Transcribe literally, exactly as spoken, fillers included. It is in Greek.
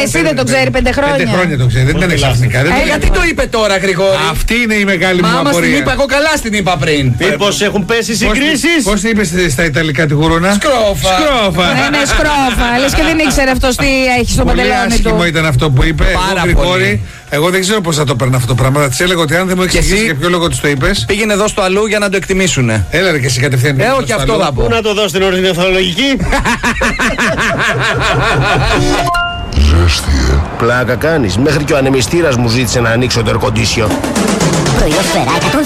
Εσύ δεν το ξέρει πέντε χρόνια. Πέντε χρόνια το ξέρει, δεν ήταν ξαφνικά. Ε, γιατί το είπε τώρα, Γρηγόρη? Αυτή είναι η μεγάλη μου απορία. Μα άμα απορία. την είπα, εγώ καλά στην είπα πριν. Μήπως έχουν πέσει συγκρίσεις? Πώς είπες στα Ιταλικά τη γουρούνα? Σκρόφα. Σκρόφα. Ναι, ναι, σκρόφα. Λες και δεν ήξερε αυτός τι έχει στο Πολύ παντελόνι του. άσχημο ήταν αυτό που είπε. Πάρα Εγώ, Γρηγόρη, πολύ. εγώ δεν ξέρω πώς θα το παίρνω αυτό το πράγμα. Θα της έλεγα ότι αν δεν μου εξηγήσει εσύ? για ποιο λόγο της το είπες. Πήγαινε εδώ στο αλλού για να το εκτιμήσουνε. Έλα ρε και εσύ κατευθείαν. Ε, όχι, αυτό θα πω. Πού να το δω στην ορθολογική? Ζέστη, ε. Πλάκα κάνεις. Μέχρι και ο ανεμιστήρας μου ζήτησε να ανοίξω το air condition. Πρωινό σφαιρά εκατόν